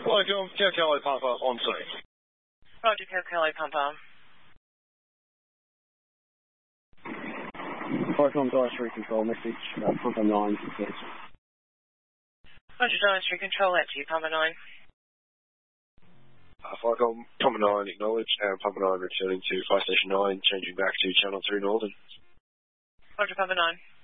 Welcome, Kelly Papa on site. Roger, Kelly Papa. Welcome, Dice Control message, Papa 9, please. Roger, Dice Control, at you, Papa 9. Falcon, Papa 9 acknowledged, and Papa 9 returning to Fire Station 9, changing back to Channel 3 Northern. Roger, Papa 9.